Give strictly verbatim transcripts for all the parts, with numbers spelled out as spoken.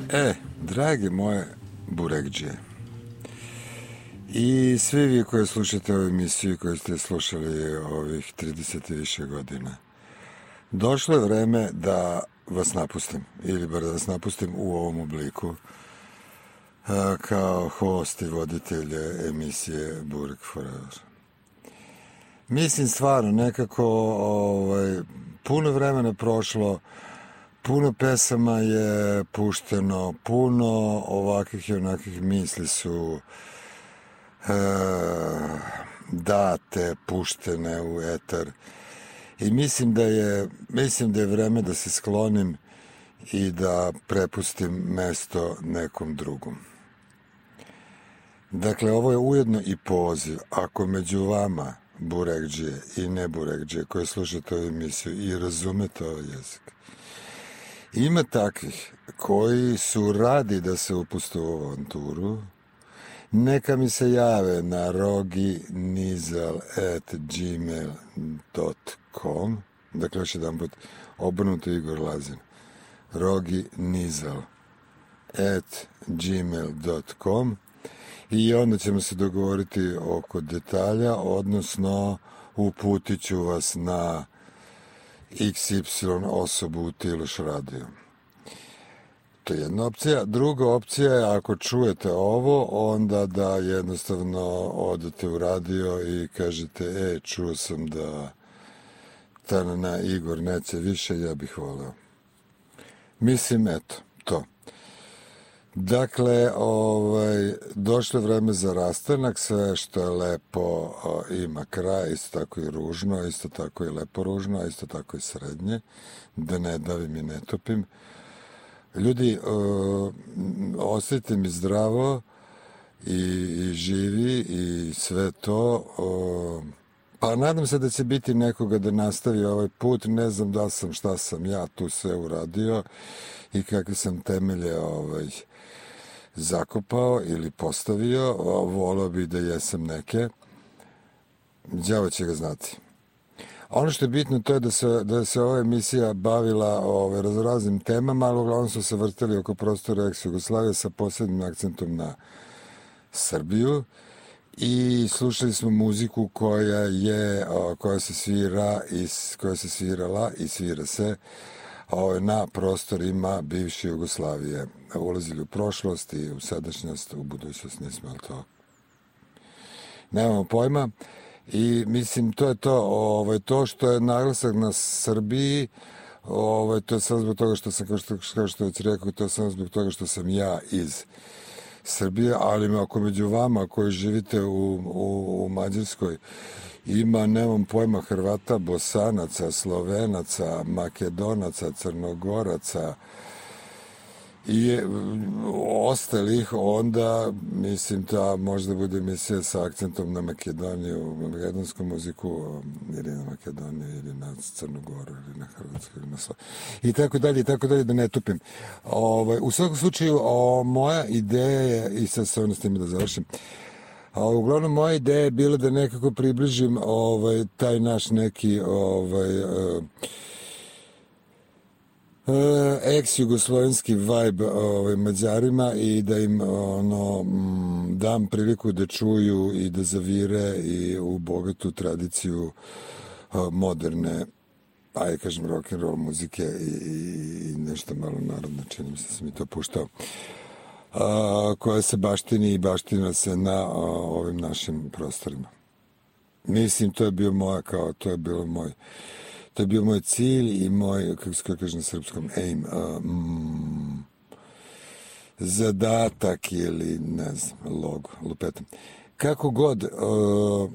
E, drage moje burekđije i svi vi koji slušate ovu emisiju koji ste slušali ovih trideset i više godina, došlo je vreme da vas napustim, ili bar da vas napustim u ovom obliku kao host i voditelj emisije Burek Forever. Mislim stvarno nekako ovaj, puno vremena prošlo, puno pesama je pušteno, puno ovakvih i onakvih misli su e, date, puštene u etar i mislim da je mislim da je vreme da se sklonim i da prepustim mesto nekom drugom. Dakle, ovo je ujedno i poziv, ako među vama burekđije i ne burekđije koji slušate ovu emisiju i razumete ovaj jezik, ima takvih koji su radi da se upuste u avanturu, neka mi se jave na roginizal at gmail dot com, dakle još jedan put obrnuto Igor Lazin, roginizal at gmail dot com, i onda ćemo se dogovoriti oko detalja, odnosno uputit ću vas na iks ipsilon osobu u Tiluš radio. To je jedna opcija. Druga opcija je, ako čujete ovo, onda da jednostavno odete u radio i kažete, e, čuo sam da Tanana Igor neće više, ja bih voleo. Mislim, eto, to. Dakle, ovaj, došlo je vreme za rastanak, sve što je lepo ima kraj, isto tako i ružno, isto tako i lepo ružno, a isto tako i srednje, da ne davim i ne topim. Ljudi, uh, ostajte mi zdravo i, i živi i sve to. Uh, pa nadam se da će biti nekoga da nastavi ovaj put. Ne znam da sam, šta sam ja tu sve uradio i kakve sam temelje ovaj, zakopao ili postavio. Voleo bih da jesam neke. Đavo će ga znati. Ono što je bitno to je da se, da se ova emisija bavila ove, raznoraznim temama, ali uglavnom su se vrteli oko prostora ex-Jugoslavije sa posebnim akcentom na Srbiju i slušali smo muziku koja je, koja se svira i koja se svirala i svira se ove, na prostorima bivše Jugoslavije. Ulazili u prošlost i u sadašnjost, u budućnost nismo, ali to nemamo pojma. I mislim, to je to, ovaj, to što je naglasak na Srbiji, ovaj, to je samo zbog toga što sam, kao što, kao što već rekao, to je samo zbog toga što sam ja iz Srbije, ali ako među vama koji živite u, u, u Mađarskoj ima, nemam pojma, Hrvata, Bosanaca, Slovenaca, Makedonaca, Crnogoraca i ostalih, onda mislim da možda bude emisija sa akcentom na Makedoniju, na makedonsku muziku ili na Makedoniju ili na Crnogoru ili na Hrvatsku ili na Sloveniju i tako dalje i tako dalje, da ne tupim. Ovaj, u svakom slučaju o, moja ideja je, i sad se ono s time da završim, a uglavnom moja ideja je bila da nekako približim ovaj, taj naš neki ovaj, uh, Uh, ex-jugoslovenski vibe ovaj, Mađarima i da im ono, m, dam priliku da čuju i da zavire i u bogatu tradiciju uh, moderne, ajde kažem, rock'n'roll muzike i, i, i nešto malo narodno, čini mi se da sam i to puštao, uh, koja se baštini i baština se na uh, ovim našim prostorima. Mislim, to je bio moja, kao, to je bilo moj To je bio moj cilj i moj, kako se kaže na srpskom, aim, uh, mm, zadatak ili, ne znam, logo, lupetam. Kako god, uh,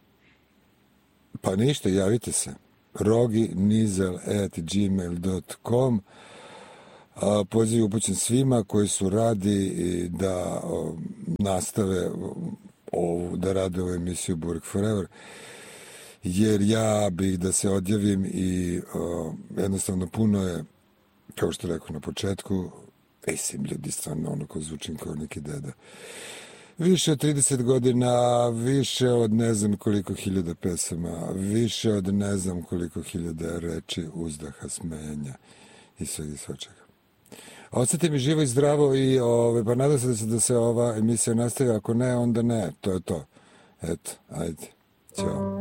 pa ništa, javite se. roginizal at gmail dot com. Uh, poziv upućen svima koji su radi da uh, nastave ovu, da rade ovu emisiju Burek Forever, jer ja bih da se odjavim i uh, jednostavno puno je, kao što rekao na početku, esim ljudi, stvarno ono ko zvučim kao neki deda. Više od trideset godina, više od ne znam koliko hiljada pesama, više od ne znam koliko hiljada reči, uzdaha, smenja i svega i svačega. Osjeti mi živo i zdravo i ove, pa nadam se da se, da se ova emisija nastavi, ako ne, onda ne, to je to. Eto, ajde, ćao.